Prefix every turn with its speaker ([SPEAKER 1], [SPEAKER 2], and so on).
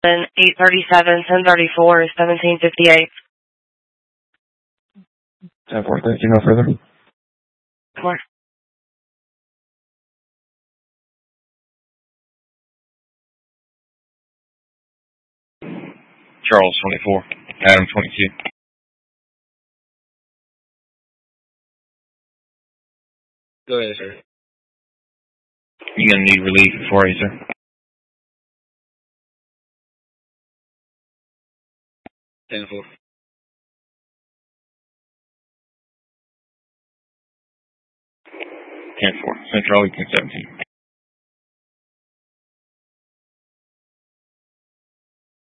[SPEAKER 1] 837, 1034, 1758.
[SPEAKER 2] 10-4, thank you. No further.
[SPEAKER 1] More.
[SPEAKER 3] Charles 24, Adam 22.
[SPEAKER 4] Go ahead, sir.
[SPEAKER 3] You're going to need relief before you, sir.
[SPEAKER 4] 10-4.
[SPEAKER 3] 10-4, Central, Eastern 17.